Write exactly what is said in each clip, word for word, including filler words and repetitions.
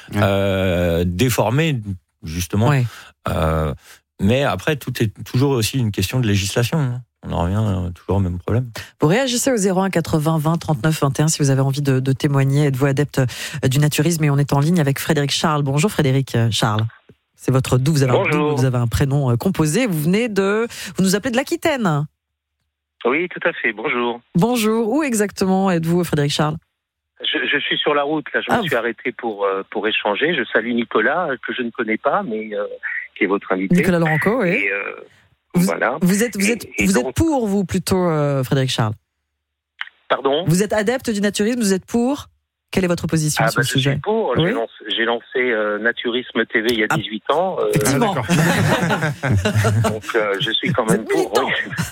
ouais. euh, déformés, justement. Ouais. Euh, mais après, tout est toujours aussi une question de législation. Hein. On en revient toujours au même problème. Vous réagissez au zéro un quatre-vingts vingt trente-neuf vingt et un si vous avez envie de, de témoigner. Êtes-vous adepte du naturisme? Et on est en ligne avec Frédéric Charles. Bonjour Frédéric Charles. C'est votre doux, vous avez, un, doux, vous avez un prénom composé. Vous venez de, vous nous appelez de l'Aquitaine. Oui, tout à fait. Bonjour. Bonjour. Où exactement êtes-vous, Frédéric Charles? Je, je suis sur la route. Là, je ah, me suis vous... arrêté pour pour échanger. Je salue Nicolas, que je ne connais pas, mais euh, qui est votre invité. Nicolas Laurenco, oui. Et, euh, vous, voilà. Vous êtes vous êtes et, et vous donc... êtes pour vous plutôt, euh, Frédéric Charles? Pardon? Vous êtes adepte du naturisme. Vous êtes pour? Quelle est votre position ah, sur bah, le je sujet? suis pour. Oui. J'ai lancé, j'ai lancé euh, Naturisme T V il y a dix-huit ah, ans. Euh, effectivement. Ah, donc euh, je suis quand même pour. Oui.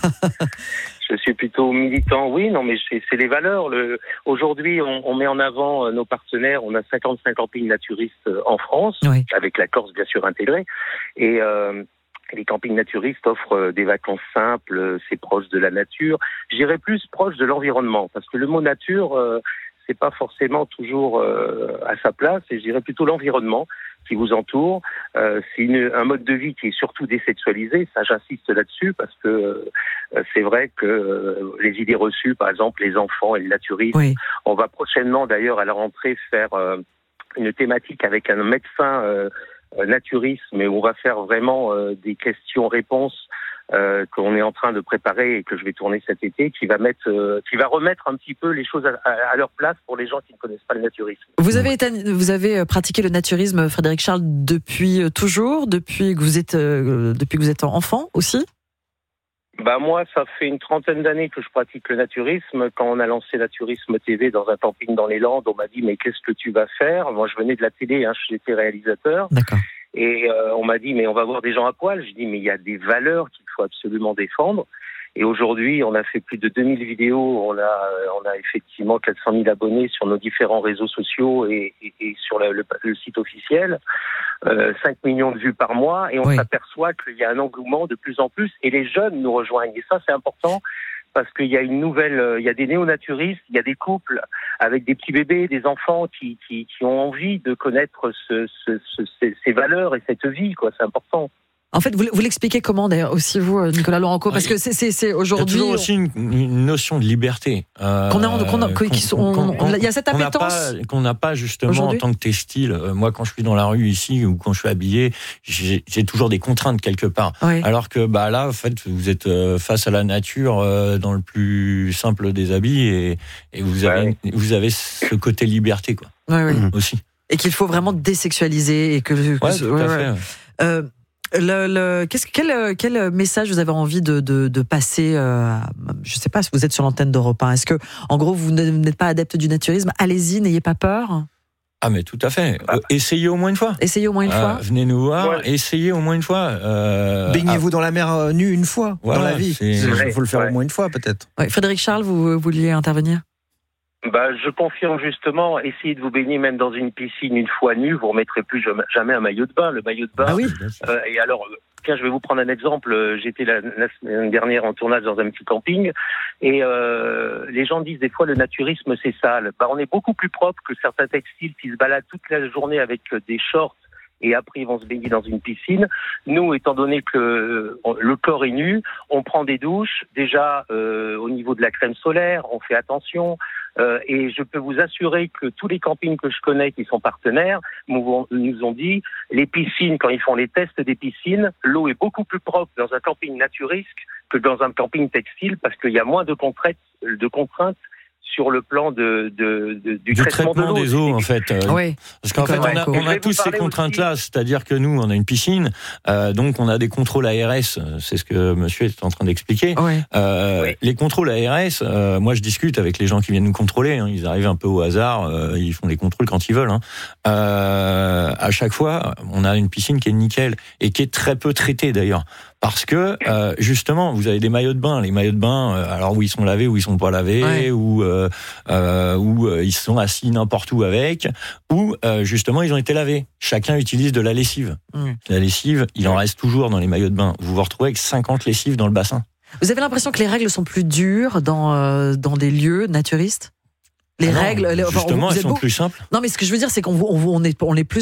Je suis plutôt militant. Oui, non, mais c'est, c'est les valeurs. Le, aujourd'hui, on, on met en avant nos partenaires. On a cinquante-cinq campings naturistes en France, oui. avec la Corse bien sûr intégrée. Et euh, les campings naturistes offrent des vacances simples. C'est proche de la nature. J'irais plus proche de l'environnement, parce que le mot nature. Euh, c'est pas forcément toujours euh, à sa place, et je dirais plutôt l'environnement qui vous entoure. Euh, c'est une, un mode de vie qui est surtout désexualisé, ça j'insiste là-dessus, parce que euh, c'est vrai que euh, les idées reçues, par exemple les enfants et le naturisme, oui. on va prochainement d'ailleurs à la rentrée faire euh, une thématique avec un médecin euh, naturisme, et on va faire vraiment euh, des questions-réponses Euh, qu'on est en train de préparer et que je vais tourner cet été, qui va mettre, euh, qui va remettre un petit peu les choses à, à, à leur place pour les gens qui ne connaissent pas le naturisme. Vous avez été, vous avez pratiqué le naturisme, Frédéric Charles, depuis toujours, depuis que vous êtes, euh, depuis que vous êtes enfant aussi? Bah moi, ça fait une trentaine d'années que je pratique le naturisme. Quand on a lancé Naturisme T V dans un camping dans les Landes, on m'a dit mais qu'est-ce que tu vas faire? Moi, je venais de la télé, hein, j'étais réalisateur. D'accord. Et euh, on m'a dit, mais on va voir des gens à poil. Je dis, mais il y a des valeurs qu'il faut absolument défendre. Et aujourd'hui, on a fait plus de deux mille vidéos. On a, on a effectivement quatre cent mille abonnés sur nos différents réseaux sociaux et, et, et sur le, le, le site officiel. Euh, cinq millions de vues par mois. Et on oui. s'aperçoit qu'il y a un engouement de plus en plus. Et les jeunes nous rejoignent. Et ça, c'est important. Parce qu'il y a une nouvelle, il y a des néonaturistes, il y a des couples avec des petits bébés, des enfants qui, qui, qui ont envie de connaître ce, ce, ce, ces, ces valeurs et cette vie, quoi. C'est important. En fait, vous, vous l'expliquez comment, d'ailleurs, aussi vous, Nicolas Laurenco, parce que c'est, c'est, c'est aujourd'hui. Il y a toujours aussi une, une notion de liberté. Euh, qu'on a, qu'on a, qu'on, qui sont, qu'on, on, il y a cette appétence. Qu'on n'a pas, pas justement aujourd'hui. En tant que textile. Euh, moi, quand je suis dans la rue ici ou quand je suis habillé, j'ai, j'ai toujours des contraintes quelque part. Oui. Alors que bah là, en fait, vous êtes face à la nature euh, dans le plus simple des habits et, et vous avez, ouais. vous avez ce côté liberté, quoi. Oui, oui. Mmh. Aussi. Et qu'il faut vraiment désexualiser et que. Ouais, que tout ouais, à fait. Ouais. Euh, Le, le, qu'est-ce, quel, quel message vous avez envie de, de, de passer euh, je ne sais pas si vous êtes sur l'antenne d'Europe un. Est-ce que, en gros, vous n'êtes pas adepte du naturisme? Allez-y, n'ayez pas peur. Ah mais tout à fait. Euh, essayez au moins une fois. Essayez au moins une euh, fois. Venez nous voir. Ouais. Essayez au moins une fois. Euh, Baignez-vous ah. dans la mer euh, nue une fois voilà, dans la vie. Il faut le faire ouais. au moins une fois peut-être. Ouais. Frédéric Charles, vous vouliez intervenir? Bah, je confirme justement, essayez de vous baigner même dans une piscine une fois nue, vous remettrez plus jamais un maillot de bain. Le maillot de bain. Ah oui. Euh, et alors, tiens, je vais vous prendre un exemple. J'étais la, la semaine dernière en tournage dans un petit camping, et euh, les gens disent des fois le naturisme c'est sale. Bah, on est beaucoup plus propre que certains textiles qui se baladent toute la journée avec des shorts. Et après, ils vont se baigner dans une piscine. Nous, étant donné que le corps est nu, on prend des douches. Déjà, euh, au niveau de la crème solaire, on fait attention. Euh, et je peux vous assurer que tous les campings que je connais qui sont partenaires nous, nous ont dit, les piscines, quand ils font les tests des piscines, l'eau est beaucoup plus propre dans un camping naturisque que dans un camping textile parce qu'il y a moins de contraintes, de contraintes sur le plan de, de, de du, du traitement, traitement de l'eau. des eaux, en fait. Euh, oui. Parce qu'en fait, on a, on a tous ces contraintes-là, c'est-à-dire que nous, on a une piscine, euh, donc on a des contrôles A R S, c'est ce que monsieur est en train d'expliquer. Oui. Euh, oui. Les contrôles A R S, euh, moi je discute avec les gens qui viennent nous contrôler, hein, ils arrivent un peu au hasard, euh, ils font les contrôles quand ils veulent. Hein. Euh, à chaque fois, on a une piscine qui est nickel, et qui est très peu traitée d'ailleurs. Parce que euh, justement, vous avez des maillots de bain. Les maillots de bain, euh, alors où ils sont lavés, où ils sont pas lavés, ouais. ou euh, euh, où euh, ils sont assis n'importe où avec, ou euh, justement ils ont été lavés. Chacun utilise de la lessive. Mmh. La lessive, il en reste toujours dans les maillots de bain. Vous vous retrouvez avec cinquante lessives dans le bassin. Vous avez l'impression que les règles sont plus dures dans euh, dans des lieux naturistes? Les ah non, règles, les, justement, enfin, elles sont beau... plus simples. Non, mais ce que je veux dire, c'est qu'on on, on est on est plus